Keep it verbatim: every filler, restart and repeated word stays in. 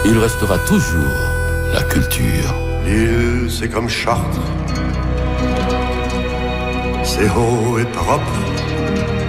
il restera toujours la culture. L'île, c'est comme Chartres, c'est haut et propre.